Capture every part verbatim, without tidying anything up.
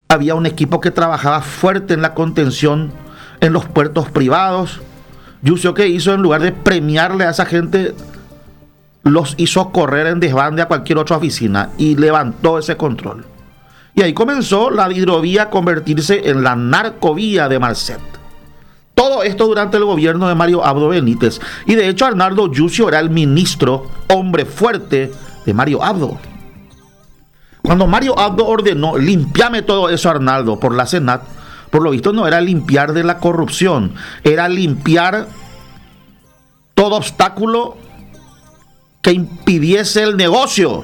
había un equipo que trabajaba fuerte en la contención en los puertos privados. Yucio, ¿qué hizo? En lugar de premiarle a esa gente, los hizo correr en desbande a cualquier otra oficina y levantó ese control. Y ahí comenzó la hidrovía a convertirse en la narcovía de Marcet. Todo esto durante el gobierno de Mario Abdo Benítez. Y de hecho Arnaldo Yucio era el ministro, hombre fuerte de Mario Abdo. Cuando Mario Abdo ordenó, limpiame todo eso, Arnaldo, por la Senat, por lo visto no era limpiar de la corrupción, era limpiar todo obstáculo que impidiese el negocio.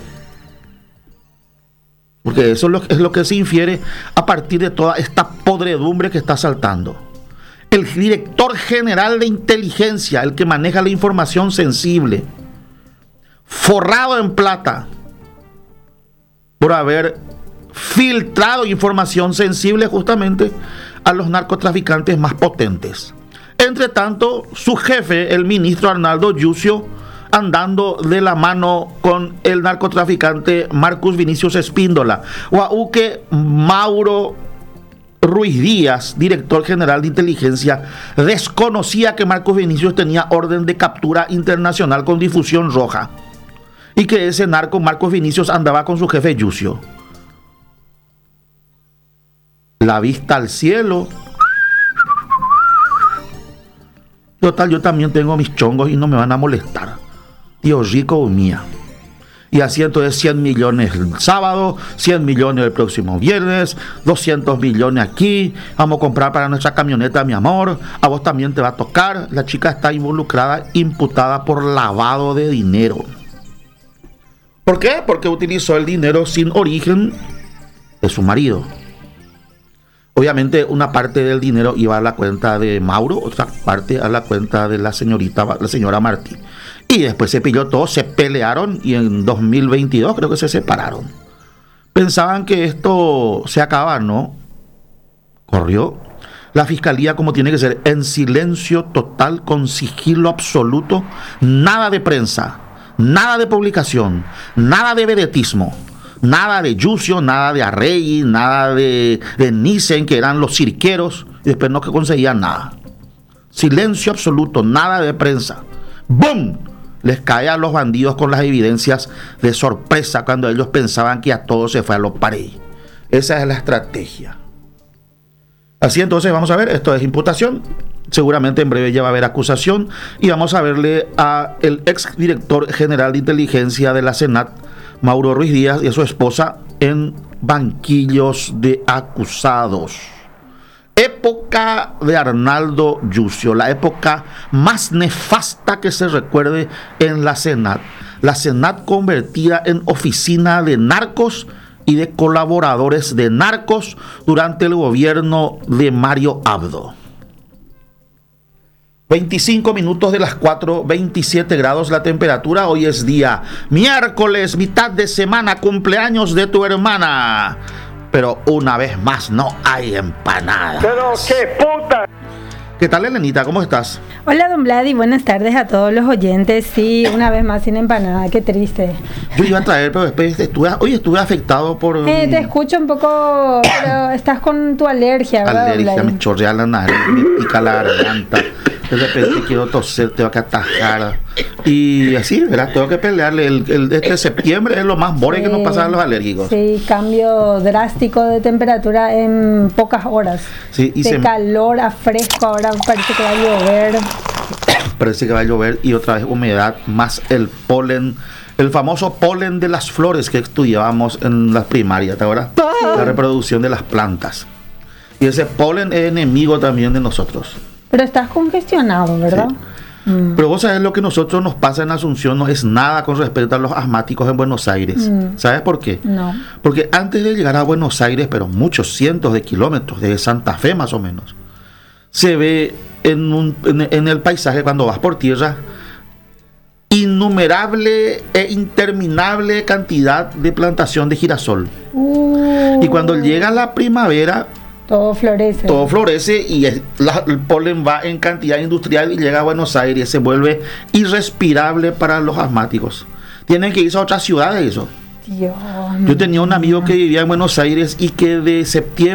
Porque eso es lo, es lo que se infiere a partir de toda esta podredumbre que está saltando. El director general de inteligencia, el que maneja la información sensible, forrado en plata por haber filtrado información sensible justamente a los narcotraficantes más potentes. Entre tanto, su jefe, el ministro Arnaldo Yucio, andando de la mano con el narcotraficante Marcus Vinicius Espíndola, o que Mauro Ruiz Díaz, director general de inteligencia, desconocía que Marcus Vinicius tenía orden de captura internacional con difusión roja y que ese narco Marcus Vinicius andaba con su jefe Yucio. La vista al cielo. Total, yo también tengo mis chongos y no me van a molestar. Tío rico o mía. Y así entonces cien millones el sábado, cien millones el próximo viernes, doscientos millones aquí, vamos a comprar para nuestra camioneta, mi amor, a vos también te va a tocar. La chica está involucrada, imputada por lavado de dinero. ¿Por qué? Porque utilizó el dinero sin origen de su marido. Obviamente una parte del dinero iba a la cuenta de Mauro, otra parte a la cuenta de la señorita, la señora Martí. Y después se pilló todo, se pelearon y en dos mil veintidós creo que se separaron. Pensaban que esto se acaba, ¿no? Corrió. La fiscalía, como tiene que ser, en silencio total, con sigilo absoluto, nada de prensa, nada de publicación, nada de vedetismo. Nada de Yucio, nada de Arregui, nada de, de Nissen, que eran los cirqueros, y después no que conseguían nada. Silencio absoluto, nada de prensa. ¡Bum! Les cae a los bandidos con las evidencias de sorpresa cuando ellos pensaban que a todos se fue a los paredes. Esa es la estrategia. Así entonces, vamos a ver, esto es imputación. Seguramente en breve ya va a haber acusación. Y vamos a verle a el ex director general de inteligencia de la Senat, Mauro Ruiz Díaz, y a su esposa en banquillos de acusados. Época de Arnaldo Yucio, la época más nefasta que se recuerde en la Senat. La Senat convertida en oficina de narcos y de colaboradores de narcos durante el gobierno de Mario Abdo. veinticinco minutos de las cuatro, veintisiete grados la temperatura. Hoy es día miércoles, mitad de semana, cumpleaños de tu hermana. Pero una vez más no hay empanadas. Pero qué puta. ¿Qué tal, Elenita? ¿Cómo estás? Hola, don Vlad, y buenas tardes a todos los oyentes. Sí, una vez más sin empanada, qué triste. Yo iba a traer, pero después estuve, hoy estuve afectado por... Eh, te escucho un poco, pero estás con tu alergia, ¿verdad? Alergia, me chorrea la nariz, me pica la garganta. De repente quiero toser, tengo que atajar. Y así, ¿verdad? Tengo que pelearle. El, el, este septiembre es lo más bore sí, que nos pasa a los alérgicos. Sí, cambio drástico de temperatura en pocas horas. Sí, y de se... calor a fresco, ahora parece que va a llover. Parece que va a llover y otra vez humedad, más el polen, el famoso polen de las flores que estudiábamos en las primarias, ¿te acuerdas? La reproducción de las plantas. Y ese polen es enemigo también de nosotros. Pero estás congestionado, ¿verdad? Sí. Mm. Pero vos sabés lo que nosotros nos pasa en Asunción, no es nada con respecto a los asmáticos en Buenos Aires. Mm. ¿Sabes por qué? No. Porque antes de llegar a Buenos Aires, pero muchos cientos de kilómetros, de Santa Fe más o menos, se ve en, un, en, en el paisaje cuando vas por tierra innumerable e interminable cantidad de plantación de girasol. Uh. Y cuando llega la primavera, todo florece. Todo florece y el, la, el polen va en cantidad industrial y llega a Buenos Aires. Se vuelve irrespirable para los asmáticos. Tienen que irse a otras ciudades eso. Dios, Yo tenía un amigo que vivía en Buenos Aires y que de septiembre